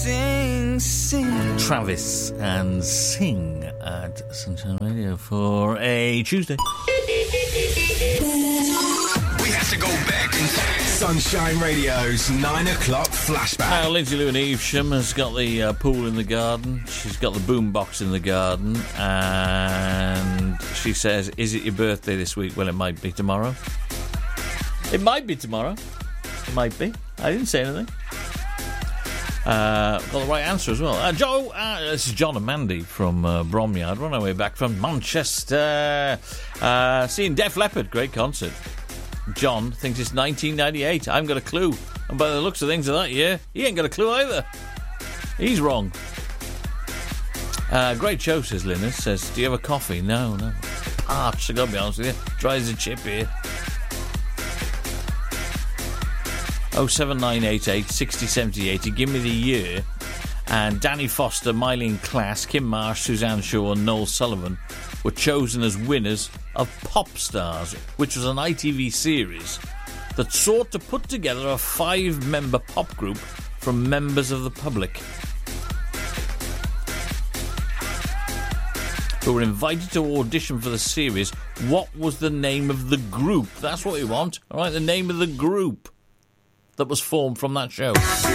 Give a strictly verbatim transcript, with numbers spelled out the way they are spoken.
sing, sing. Travis and Sing at Sunshine Radio for a Tuesday. We have to go back in time. Sunshine Radio's nine o'clock flashback. Now, Lindsay Lou and Evesham has got the uh, pool in the garden. She's got the boombox in the garden. And she says, is it your birthday this week? Well, it might be tomorrow. It might be tomorrow. It might be. I didn't say anything. Uh, got the right answer as well. Uh, Joe, uh, this is John and Mandy from uh, Bromyard. Run our way back from Manchester. Uh, seeing Def Leppard, great concert. John thinks it's nineteen ninety-eight. I haven't got a clue. And by the looks of things of that year, he ain't got a clue either. He's wrong. Uh, great show, says Linus. Says, do you have a coffee? No, no. Parched, I gotta be honest with you. Dry as a chip here. oh seven nine eight eight, six oh seven oh eight oh. Give me the year. And Danny Foster, Mylene Class, Kim Marsh, Suzanne Shaw and Noel Sullivan were chosen as winners of Pop Stars, which was an I T V series that sought to put together a five-member pop group from members of the public who were invited to audition for the series. What was the name of the group? That's what we want. All right, the name of the group that was formed from that show.